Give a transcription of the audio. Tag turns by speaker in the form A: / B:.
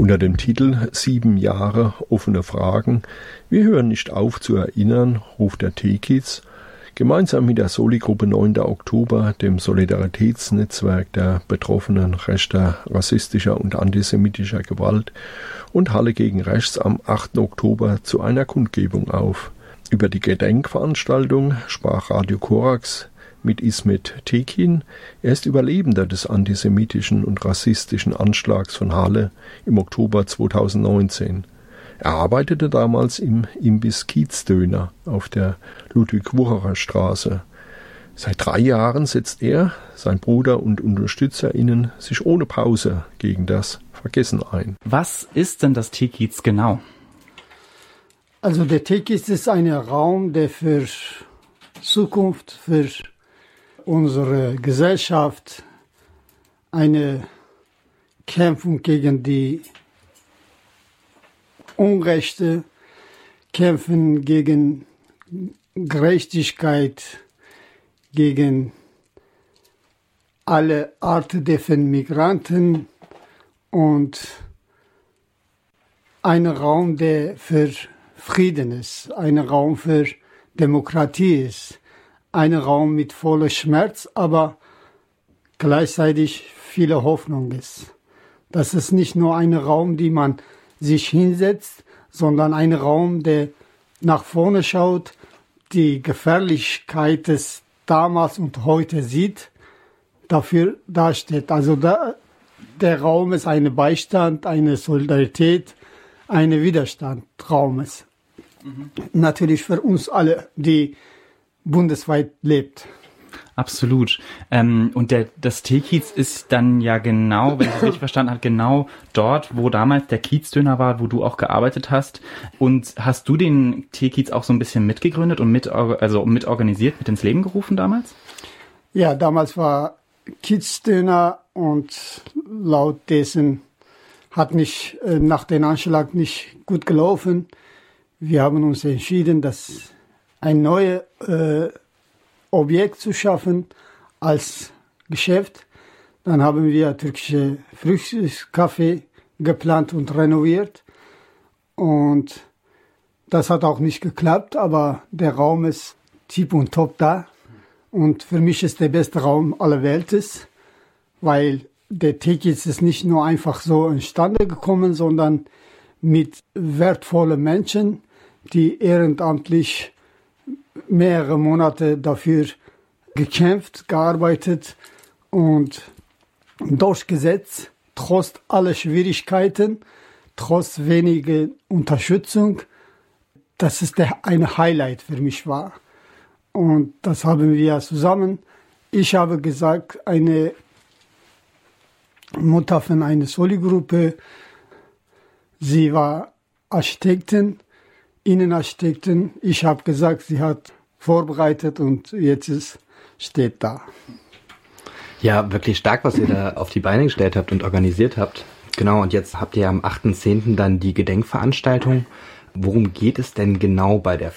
A: Unter dem Titel 7 Jahre offene Fragen, wir hören nicht auf zu erinnern, ruft der T-Kids gemeinsam mit der Soli-Gruppe 9. Oktober, dem Solidaritätsnetzwerk der Betroffenen rechter, rassistischer und antisemitischer Gewalt und Halle gegen Rechts am 8. Oktober zu einer Kundgebung auf. Über die Gedenkveranstaltung sprach Radio Korax mit Ismet Tekin. Er ist Überlebender des antisemitischen und rassistischen Anschlags von Halle im Oktober 2019. Er arbeitete damals im Imbiss Kiezdöner auf der Ludwig-Wucherer-Straße. Seit 3 Jahren setzt er, sein Bruder und UnterstützerInnen sich ohne Pause gegen das Vergessen ein.
B: Was ist denn das T-Kiez genau?
C: Also der T-Kiez ist ein Raum, der für Zukunft, für unsere Gesellschaft eine Kämpfung gegen die Unrechte, kämpfen gegen Gerechtigkeit, gegen alle Arten von Migranten und ein Raum, der für Frieden ist, ein Raum für Demokratie ist, ein Raum mit voller Schmerz, aber gleichzeitig viele Hoffnung ist. Das ist nicht nur ein Raum, den man sich hinsetzt, sondern ein Raum, der nach vorne schaut, die Gefährlichkeit des damals und heute sieht, dafür dasteht. Also der Raum ist ein Beistand, eine Solidarität, ein Widerstandsraum ist. Natürlich für uns alle, die bundesweit lebt.
B: Absolut. Und das T-Kiez ist dann ja genau, wenn ich es richtig verstanden habe, genau dort, wo damals der Kiezdöner war, wo du auch gearbeitet hast. Und hast du den T-Kiez auch so ein bisschen mitgegründet und mitorganisiert, mit ins Leben gerufen damals? Ja, damals war Kiezdöner und laut dessen hat nicht nach dem Anschlag nicht gut gelaufen. Wir haben uns entschieden, dass ein neues Objekt zu schaffen als Geschäft. Dann haben wir türkische Frühstückskaffee geplant und renoviert. Und das hat auch nicht geklappt, aber der Raum ist tip und top da. Und für mich ist der beste Raum aller Welt, weil der T-Kiez ist nicht nur einfach so entstanden gekommen, sondern mit wertvollen Menschen, die ehrenamtlich mehrere Monate dafür gekämpft, gearbeitet und durchgesetzt, trotz aller Schwierigkeiten, trotz weniger Unterstützung. Das ist ein Highlight für mich war. Und das haben wir zusammen. Ich habe gesagt, eine Mutter von einer Soli-Gruppe, sie war Architektin, Innenarchitektin. Ich habe gesagt, sie hat vorbereitet und jetzt steht da.
D: Ja, wirklich stark, was ihr da auf die Beine gestellt habt und organisiert habt. Genau, und jetzt habt ihr am 8.10. dann die Gedenkveranstaltung. Worum geht es denn genau bei der